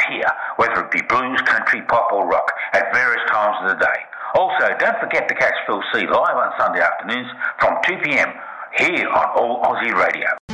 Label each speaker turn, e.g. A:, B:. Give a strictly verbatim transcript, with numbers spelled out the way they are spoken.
A: here, whether it be blues, country, pop or rock, at various times of the day. Also, don't forget to catch Phil C live on Sunday afternoons from two p m here on All Aussie Radio.